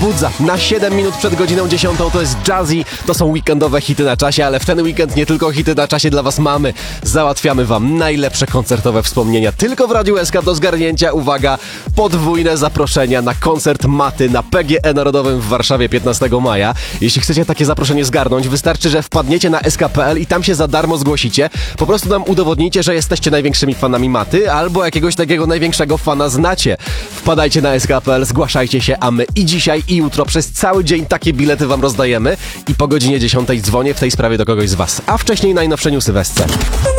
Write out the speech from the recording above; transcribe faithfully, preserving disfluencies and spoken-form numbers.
Budza na siedem minut przed godziną dziesiątą. To jest Jazzy, to są weekendowe hity na czasie, ale w ten weekend nie tylko hity na czasie dla was mamy. Załatwiamy wam najlepsze koncertowe wspomnienia tylko w Radiu S K do zgarnięcia. Uwaga, podwójne zaproszenia na koncert Maty na P G E Narodowym w Warszawie piętnastego maja. Jeśli chcecie takie zaproszenie zgarnąć, wystarczy, że wpadniecie na S K kropka P L i tam się za darmo zgłosicie. Po prostu nam udowodnicie, że jesteście największymi fanami Maty albo jakiegoś takiego największego fana znacie. Wpadajcie na S K kropka P L, zgłaszajcie się, a my i dzisiaj i jutro przez cały dzień takie bilety wam rozdajemy i po godzinie dziesiątej dzwonię w tej sprawie do kogoś z was. A wcześniej najnowsze newsy w S C.